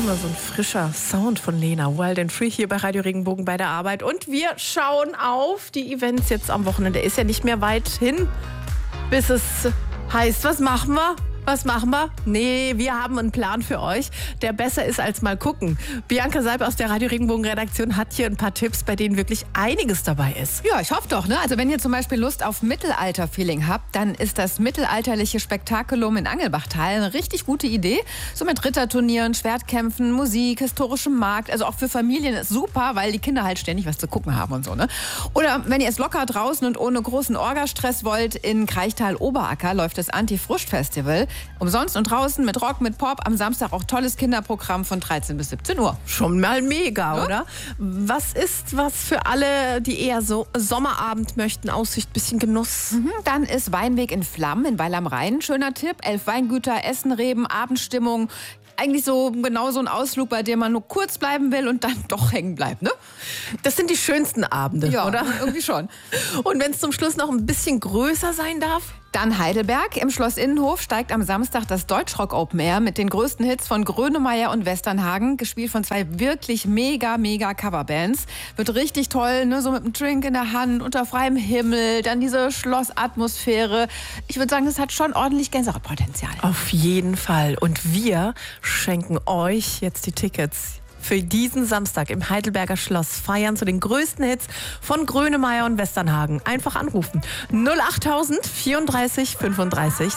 Mal so ein frischer Sound von Lena. Wild and Free hier bei Radio Regenbogen bei der Arbeit. Und wir schauen auf die Events jetzt am Wochenende. Ist ja nicht mehr weit hin, bis es heißt, was machen wir? Was machen wir? Nee, wir haben einen Plan für euch, der besser ist als mal gucken. Bianca Seib aus der Radio Regenbogen Redaktion hat hier ein paar Tipps, bei denen wirklich einiges dabei ist. Ja, ich hoffe doch, ne? Also wenn ihr zum Beispiel Lust auf Mittelalter-Feeling habt, dann ist das mittelalterliche Spektakulum in Angelbachtal eine richtig gute Idee. So mit Ritterturnieren, Schwertkämpfen, Musik, historischem Markt. Also auch für Familien ist super, weil die Kinder halt ständig was zu gucken haben und so, ne? Oder wenn ihr es locker draußen und ohne großen Orgastress wollt, in Kraichtal-Oberacker läuft das Anti-Fruscht-Festival. Umsonst und draußen mit Rock, mit Pop. Am Samstag auch tolles Kinderprogramm von 13 bis 17 Uhr. Schon mal mega, ja? Oder? Was ist was für alle, die eher so Sommerabend möchten? Aussicht, bisschen Genuss. Dann ist Weinweg in Flammen in Weil am Rhein. Schöner Tipp. 11 Weingüter, Essen, Reben, Abendstimmung. Eigentlich so genau so ein Ausflug, bei dem man nur kurz bleiben will und dann doch hängen bleibt, ne? Das sind die schönsten Abende, ja, oder? Irgendwie schon. Und wenn es zum Schluss noch ein bisschen größer sein darf? Dann Heidelberg. Im Schloss Innenhof steigt am Samstag das Deutschrock Open Air mit den größten Hits von Grönemeyer und Westernhagen, gespielt von zwei wirklich mega Coverbands. Wird richtig toll, ne? So mit einem Drink in der Hand, unter freiem Himmel, dann diese Schlossatmosphäre. Ich würde sagen, das hat schon ordentlich Gänsehautpotenzial. Auf jeden Fall. Und wir schenken euch jetzt die Tickets für diesen Samstag im Heidelberger Schloss feiern zu den größten Hits von Grönemeyer und Westernhagen. Einfach anrufen. 08000 34 35